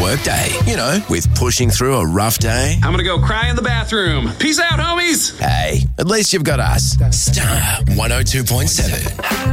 workday. You know, with pushing through a rough day. I'm gonna go cry in the bathroom. Peace out, homies. Hey, at least you've got us. Star 102.7.